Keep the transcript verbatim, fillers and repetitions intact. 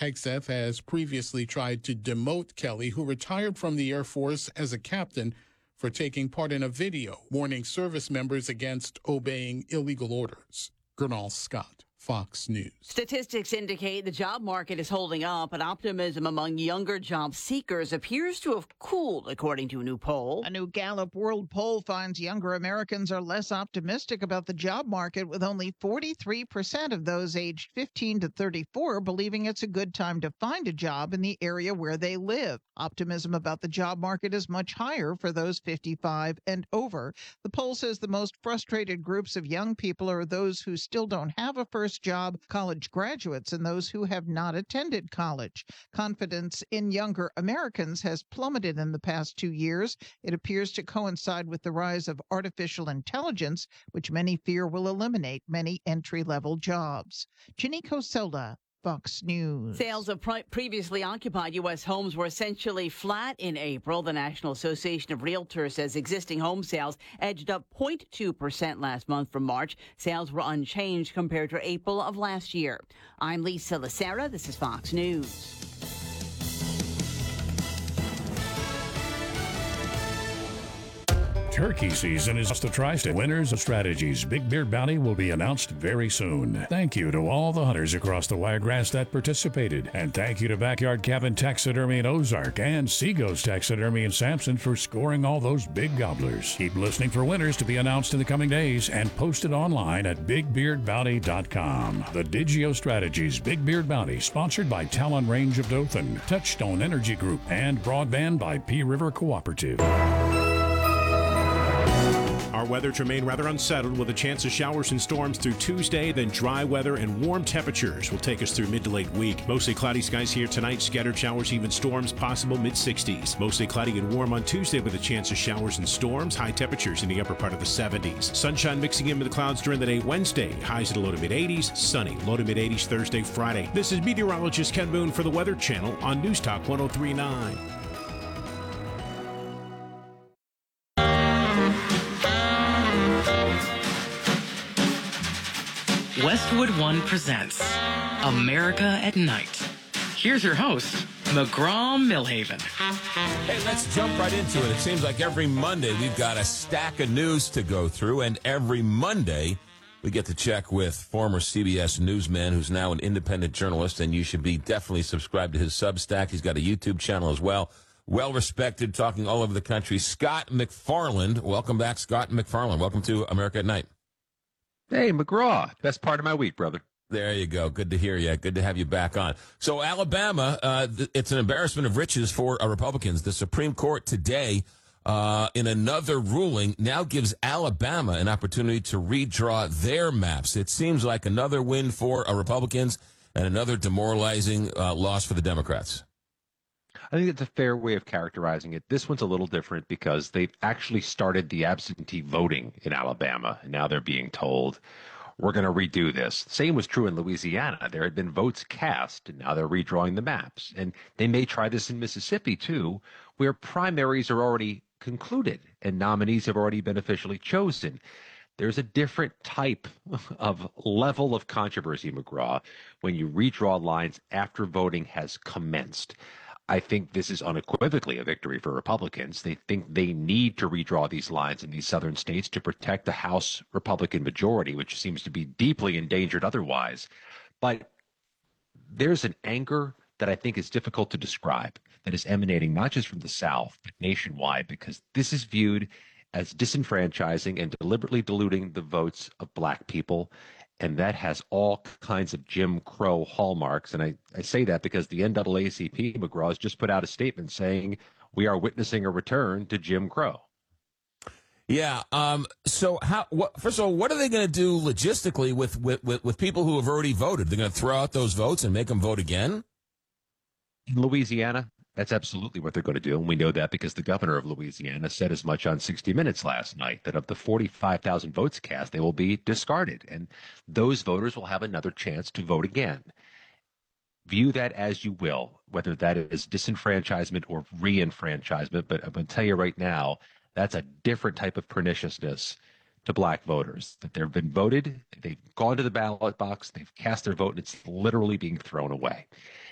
Hegseth has previously tried to demote Kelly, who retired from the Air Force as a captain, for taking part in a video warning service members against obeying illegal orders. Gernal Scott, Fox News. Statistics indicate the job market is holding up, and optimism among younger job seekers appears to have cooled, according to a new poll. A new Gallup World poll finds younger Americans are less optimistic about the job market, with only forty-three percent of those aged fifteen to thirty-four believing it's a good time to find a job in the area where they live. Optimism about the job market is much higher for those fifty-five and over. The poll says the most frustrated groups of young people are those who still don't have a first job, college graduates, and those who have not attended college. Confidence in younger Americans has plummeted in the past two years. It appears to coincide with the rise of artificial intelligence, which many fear will eliminate many entry-level jobs. Ginny Coselda, Fox News. Sales of pre- previously occupied U S homes were essentially flat in April. The National Association of Realtors says existing home sales edged up zero point two percent last month from March. Sales were unchanged compared to April of last year. I'm Lisa Lacera. This is Fox News. Turkey season is the tri-state. Winners of strategies Big Beard Bounty will be announced very soon. Thank you to all the hunters across the Wiregrass that participated. And thank you to Backyard Cabin Taxidermy in Ozark and Seago's Taxidermy in Sampson for scoring all those big gobblers. Keep listening for winners to be announced in the coming days and posted online at big beard bounty dot com. The Digio Strategies Big Beard Bounty, sponsored by Talon Range of Dothan, Touchstone Energy Group, and broadband by P River Cooperative. Our weather to remain rather unsettled with a chance of showers and storms through Tuesday, then dry weather and warm temperatures will take us through mid to late week. Mostly cloudy skies here tonight, scattered showers, even storms possible mid sixties. Mostly cloudy and warm on Tuesday with a chance of showers and storms, high temperatures in the upper part of the seventies. Sunshine mixing in with the clouds during the day Wednesday, highs at a low to mid eighties, sunny, low to mid eighties Thursday, Friday. This is meteorologist Ken Boone for the Weather Channel on News Talk one oh three point nine. Westwood One presents America at Night. Here's your host, McGraw Millhaven. Hey, let's jump right into it. It seems like every Monday we've got a stack of news to go through, and every Monday we get to check with former C B S newsman who's now an independent journalist, and you should be definitely subscribed to his Substack. He's got a YouTube channel as well. Well-respected, talking all over the country. Scott MacFarlane. Welcome back, Scott MacFarlane. Welcome to America at Night. Hey, McGraw. Best part of my week, brother. There you go. Good to hear you. Good to have you back on. So Alabama, uh, th- it's an embarrassment of riches for uh, Republicans. The Supreme Court today, uh, in another ruling, now gives Alabama an opportunity to redraw their maps. It seems like another win for uh, Republicans and another demoralizing uh, loss for the Democrats. I think it's a fair way of characterizing it. This one's a little different because they've actually started the absentee voting in Alabama, and now they're being told, we're going to redo this. Same was true in Louisiana. There had been votes cast, and now they're redrawing the maps. And they may try this in Mississippi, too, where primaries are already concluded and nominees have already been officially chosen. There's a different type of level of controversy, McGraw, when you redraw lines after voting has commenced. I think this is unequivocally a victory for Republicans. They think they need to redraw these lines in these southern states to protect the House Republican majority, which seems to be deeply endangered otherwise. But there's an anger that I think is difficult to describe that is emanating not just from the South, but nationwide, because this is viewed as disenfranchising and deliberately diluting the votes of black people. And that has all kinds of Jim Crow hallmarks. And I, I say that because the N double A C P, McGraw, has just put out a statement saying we are witnessing a return to Jim Crow. Yeah. Um, so, how? What, first of all, what are they going to do logistically with, with, with, with people who have already voted? They're going to throw out those votes and make them vote again? In Louisiana, that's absolutely what they're going to do. And we know that because the governor of Louisiana said as much on sixty minutes last night, that of the forty-five thousand votes cast, they will be discarded. And those voters will have another chance to vote again. View that as you will, whether that is disenfranchisement or re-enfranchisement. But I'm going to tell you right now, that's a different type of perniciousness to black voters, that they've been voted, they've gone to the ballot box, they've cast their vote, and it's literally being thrown away.